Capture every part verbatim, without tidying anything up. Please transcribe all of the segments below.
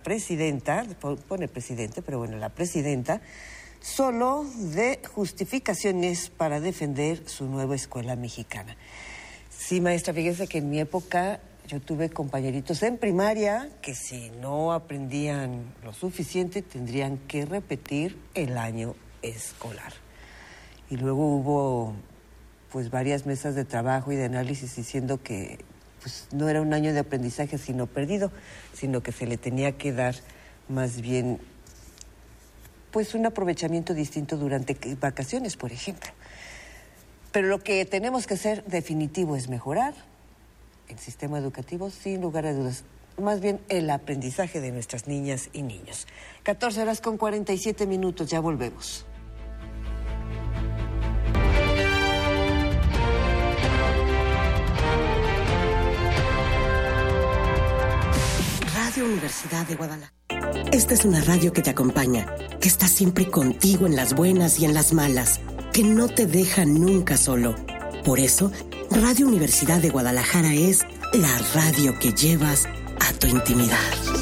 presidenta, pone presidente, pero bueno, la presidenta, solo de justificaciones para defender su nueva escuela mexicana. Sí, maestra, fíjese que en mi época yo tuve compañeritos en primaria que si no aprendían lo suficiente tendrían que repetir el año escolar. Y luego hubo pues varias mesas de trabajo y de análisis diciendo que pues no era un año de aprendizaje sino perdido, sino que se le tenía que dar más bien pues un aprovechamiento distinto durante vacaciones, por ejemplo. Pero lo que tenemos que hacer definitivo es mejorar el sistema educativo, sin lugar a dudas. Más bien el aprendizaje de nuestras niñas y niños. catorce horas con cuarenta y siete minutos, ya volvemos. Radio Universidad de Guadalajara. Esta es una radio que te acompaña, que está siempre contigo en las buenas y en las malas, que no te deja nunca solo. Por eso, Radio Universidad de Guadalajara es la radio que llevas a tu intimidad.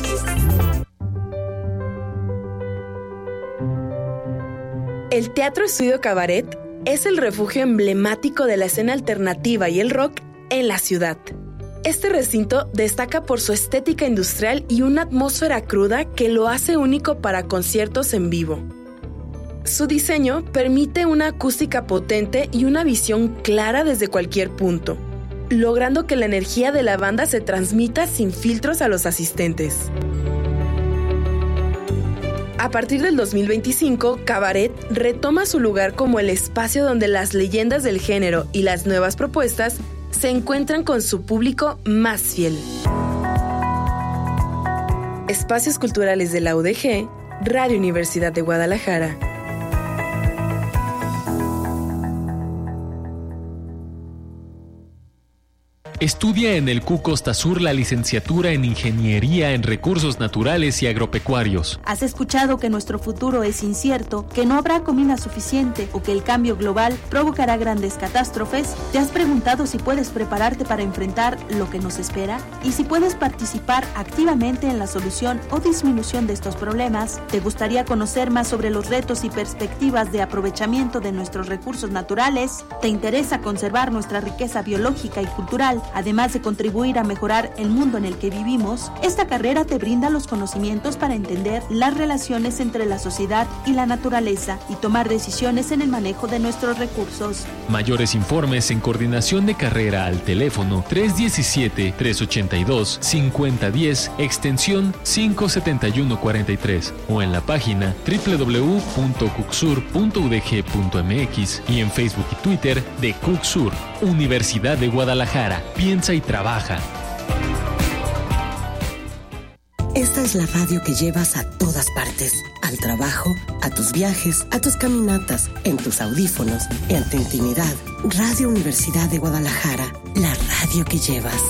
El Teatro Estudio Cabaret es el refugio emblemático de la escena alternativa y el rock en la ciudad. Este recinto destaca por su estética industrial y una atmósfera cruda que lo hace único para conciertos en vivo. Su diseño permite una acústica potente y una visión clara desde cualquier punto, logrando que la energía de la banda se transmita sin filtros a los asistentes. A partir del dos mil veinticinco, Cabaret retoma su lugar como el espacio donde las leyendas del género y las nuevas propuestas se encuentran con su público más fiel. Espacios Culturales de la U D G, Radio Universidad de Guadalajara. Estudia en el C U Costa Sur la licenciatura en Ingeniería en Recursos Naturales y Agropecuarios. ¿Has escuchado que nuestro futuro es incierto, que no habrá comida suficiente o que el cambio global provocará grandes catástrofes? ¿Te has preguntado si puedes prepararte para enfrentar lo que nos espera? ¿Y si puedes participar activamente en la solución o disminución de estos problemas? ¿Te gustaría conocer más sobre los retos y perspectivas de aprovechamiento de nuestros recursos naturales? ¿Te interesa conservar nuestra riqueza biológica y cultural, además de contribuir a mejorar el mundo en el que vivimos? Esta carrera te brinda los conocimientos para entender las relaciones entre la sociedad y la naturaleza y tomar decisiones en el manejo de nuestros recursos. Mayores informes en coordinación de carrera al teléfono tres uno siete, tres ocho dos, cinco cero uno cero, extensión cinco siete uno cuatro tres o en la página doble u doble u doble u punto cucsur punto u d g punto m x y en Facebook y Twitter de Cucsur, Universidad de Guadalajara. Piensa y trabaja. Esta es la radio que llevas a todas partes, al trabajo, a tus viajes, a tus caminatas, en tus audífonos, en tu intimidad. Radio Universidad de Guadalajara, la radio que llevas.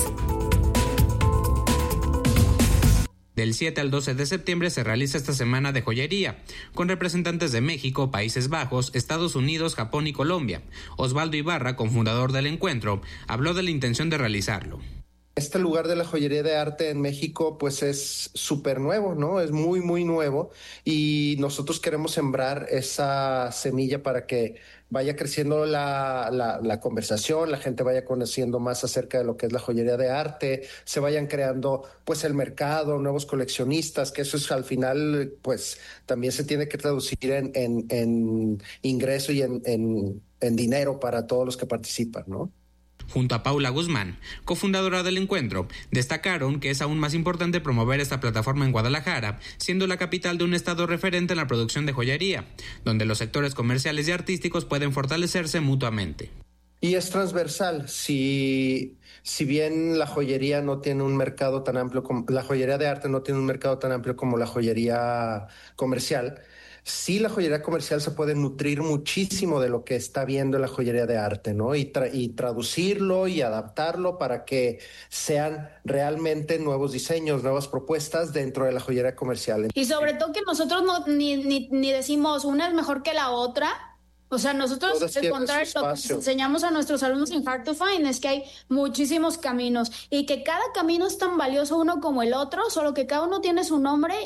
Del siete al doce de septiembre se realiza esta semana de joyería, con representantes de México, Países Bajos, Estados Unidos, Japón y Colombia. Osvaldo Ibarra, cofundador del encuentro, habló de la intención de realizarlo. Este lugar de la joyería de arte en México pues es súper nuevo, ¿no? Es muy, muy nuevo y nosotros queremos sembrar esa semilla para que vaya creciendo la, la, la conversación, la gente vaya conociendo más acerca de lo que es la joyería de arte, se vayan creando pues el mercado, nuevos coleccionistas, que eso es al final pues también se tiene que traducir en, en, en ingreso y en, en, en dinero para todos los que participan, ¿no? Junto a Paula Guzmán, cofundadora del encuentro, destacaron que es aún más importante promover esta plataforma en Guadalajara, siendo la capital de un estado referente en la producción de joyería, donde los sectores comerciales y artísticos pueden fortalecerse mutuamente. Y es transversal. Si, si bien la joyería no tiene un mercado tan amplio como la joyería de arte no tiene un mercado tan amplio como la joyería comercial, sí, la joyería comercial se puede nutrir muchísimo de lo que está viendo la joyería de arte, ¿no? Y, tra- y traducirlo y adaptarlo para que sean realmente nuevos diseños, nuevas propuestas dentro de la joyería comercial. Y sobre todo que nosotros no ni, ni, ni decimos una es mejor que la otra. O sea, nosotros, al contrario, lo que les enseñamos a nuestros alumnos en Hard to Find es que hay muchísimos caminos y que cada camino es tan valioso uno como el otro, solo que cada uno tiene su nombre